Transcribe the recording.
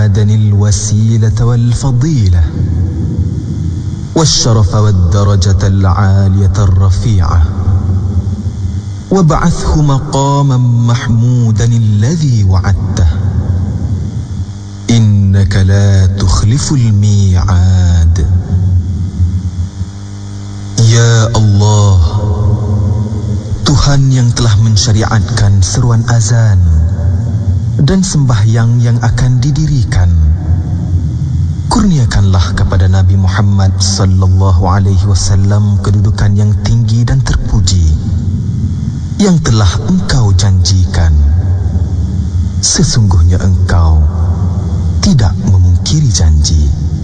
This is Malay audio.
محمدا الوسيلة والفضيلة والشرف والدرجة العالية الرفيعة وابعثه مقاما محمودا الذي وعدته إنك لا تخلف الميعاد. Ya Allah, Tuhan yang telah mensyariatkan seruan azan dan sembahyang yang akan didirikan, kurniakanlah kepada Nabi Muhammad sallallahu alaihi wasallam kedudukan yang tinggi dan terpuji yang telah Engkau janjikan. Sesungguhnya Engkau tidak memungkiri janji.